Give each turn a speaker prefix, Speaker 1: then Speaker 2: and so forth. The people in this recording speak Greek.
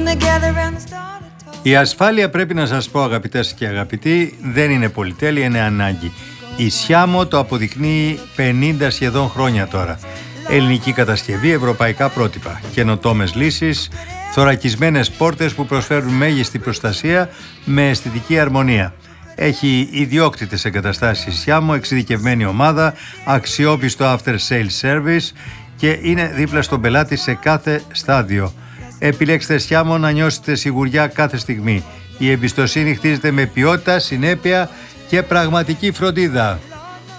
Speaker 1: Η ασφάλεια, πρέπει να σας πω αγαπητές και αγαπητοί, δεν είναι πολυτέλεια, είναι ανάγκη. Η Σιάμο το αποδεικνύει 50 σχεδόν χρόνια τώρα. Ελληνική κατασκευή, ευρωπαϊκά πρότυπα, καινοτόμες λύσεις, θωρακισμένες πόρτες που προσφέρουν μέγιστη προστασία με αισθητική αρμονία. Έχει ιδιόκτητες εγκαταστάσεις Σιάμο, εξειδικευμένη ομάδα, αξιόπιστο after sales service και είναι δίπλα στον πελάτη σε κάθε στάδιο. Επιλέξτε Σιάμο να νιώσετε σιγουριά κάθε στιγμή. Η εμπιστοσύνη χτίζεται με ποιότητα, συνέπεια και πραγματική φροντίδα.